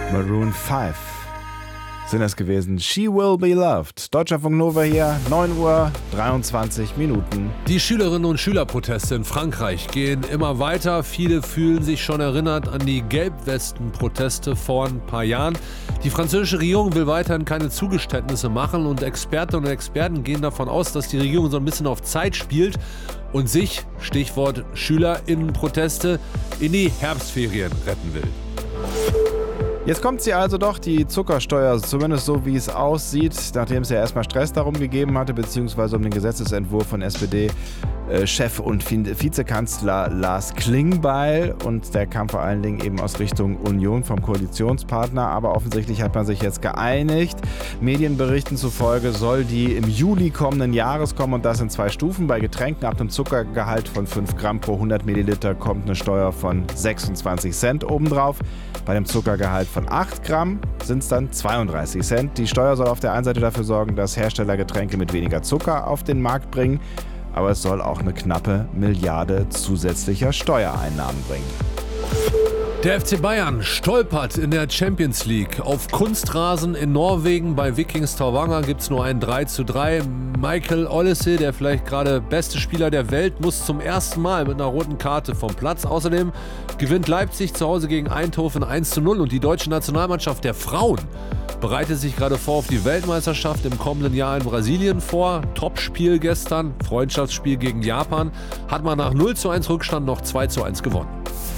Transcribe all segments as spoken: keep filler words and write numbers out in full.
Maroon fünf sind es gewesen. She Will Be Loved. Deutschlandfunk Nova hier, neun Uhr dreiundzwanzig Minuten. Die Schülerinnen und Schülerproteste in Frankreich gehen immer weiter. Viele fühlen sich schon erinnert an die Gelbwesten-Proteste vor ein paar Jahren. Die französische Regierung will weiterhin keine Zugeständnisse machen und Expertinnen und Experten gehen davon aus, dass die Regierung so ein bisschen auf Zeit spielt und sich, Stichwort Schülerinnenproteste, in die Herbstferien retten will. Jetzt kommt sie also doch, die Zuckersteuer, zumindest so wie es aussieht, nachdem es ja erstmal Stress darum gegeben hatte, beziehungsweise um den Gesetzesentwurf von S P D-Chef und Vizekanzler Lars Klingbeil. Und der kam vor allen Dingen eben aus Richtung Union vom Koalitionspartner. Aber offensichtlich hat man sich jetzt geeinigt. Medienberichten zufolge soll die im Juli kommenden Jahres kommen und das in zwei Stufen. Bei Getränken ab einem Zuckergehalt von fünf Gramm pro hundert Milliliter kommt eine Steuer von sechsundzwanzig Cent obendrauf. Bei dem Zuckergehalt von acht Gramm sind es dann zweiunddreißig Cent. Die Steuer soll auf der einen Seite dafür sorgen, dass Hersteller Getränke mit weniger Zucker auf den Markt bringen, aber es soll auch eine knappe Milliarde zusätzlicher Steuereinnahmen bringen. Der F C Bayern stolpert in der Champions League. Auf Kunstrasen in Norwegen bei Viking Stavanger gibt es nur ein drei zu drei. Michael Olise, der vielleicht gerade beste Spieler der Welt, muss zum ersten Mal mit einer roten Karte vom Platz. Außerdem gewinnt Leipzig zu Hause gegen Eindhoven eins zu null und die deutsche Nationalmannschaft der Frauen bereitet sich gerade vor auf die Weltmeisterschaft im kommenden Jahr in Brasilien vor. Topspiel gestern, Freundschaftsspiel gegen Japan, hat man nach null zu eins Rückstand noch zwei zu eins gewonnen.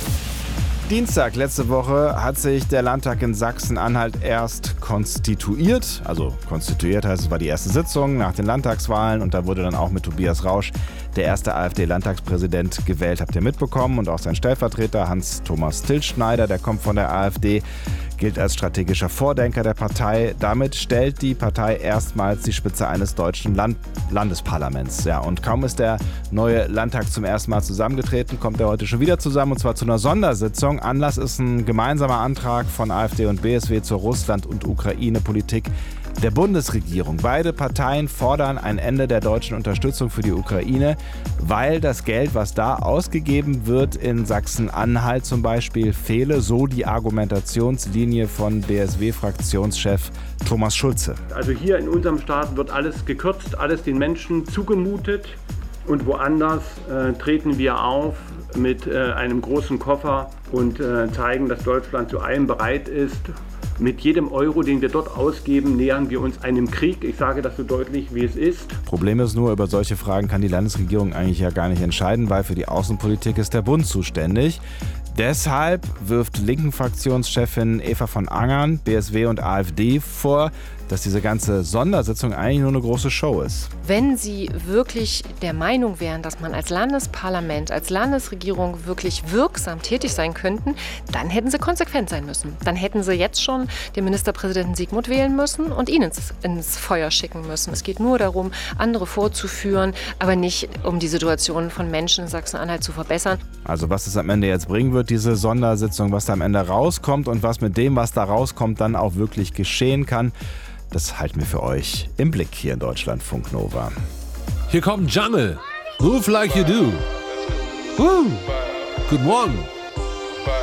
Dienstag letzte Woche hat sich der Landtag in Sachsen-Anhalt erst konstituiert. Also konstituiert heißt, es war die erste Sitzung nach den Landtagswahlen und da wurde dann auch mit Tobias Rausch der erste AfD-Landtagspräsident gewählt. Habt ihr mitbekommen? Und auch sein Stellvertreter Hans-Thomas Tilschneider, der kommt von der AfD, gilt als strategischer Vordenker der Partei. Damit stellt die Partei erstmals die Spitze eines deutschen Land- Landesparlaments. Ja, und kaum ist der neue Landtag zum ersten Mal zusammengetreten, kommt er heute schon wieder zusammen und zwar zu einer Sondersitzung. Anlass ist ein gemeinsamer Antrag von AfD und B S W zur Russland- und Ukraine-Politik der Bundesregierung. Beide Parteien fordern ein Ende der deutschen Unterstützung für die Ukraine, weil das Geld, was da ausgegeben wird in Sachsen-Anhalt zum Beispiel, fehle, so die Argumentationslinie von B S W-Fraktionschef Thomas Schulze. Also hier in unserem Staat wird alles gekürzt, alles den Menschen zugemutet und woanders äh, treten wir auf mit äh, einem großen Koffer und äh, zeigen, dass Deutschland zu allem bereit ist. Mit jedem Euro, den wir dort ausgeben, nähern wir uns einem Krieg. Ich sage das so deutlich, wie es ist. Problem ist nur, über solche Fragen kann die Landesregierung eigentlich ja gar nicht entscheiden, weil für die Außenpolitik ist der Bund zuständig. Deshalb wirft Linken-Fraktionschefin Eva von Angern B S W und AfD vor, dass diese ganze Sondersitzung eigentlich nur eine große Show ist. Wenn Sie wirklich der Meinung wären, dass man als Landesparlament, als Landesregierung wirklich wirksam tätig sein könnten, dann hätten Sie konsequent sein müssen. Dann hätten Sie jetzt schon den Ministerpräsidenten Sigmund wählen müssen und ihn ins, ins Feuer schicken müssen. Es geht nur darum, andere vorzuführen, aber nicht um die Situation von Menschen in Sachsen-Anhalt zu verbessern. Also was es am Ende jetzt bringen wird, diese Sondersitzung, was da am Ende rauskommt und was mit dem, was da rauskommt, dann auch wirklich geschehen kann, das halten wir für euch im Blick hier in Deutschlandfunk Nova. Hier kommt Jungle. Move like you do. Woo. Good morning.